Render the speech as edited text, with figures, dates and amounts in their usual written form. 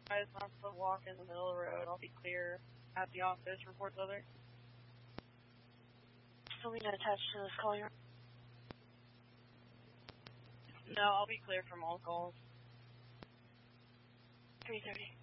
guys not to walk in the middle of the road. I'll be clear at the office. Reports other. Still being attached to this call here? No, I'll be clear from all calls. 3:30.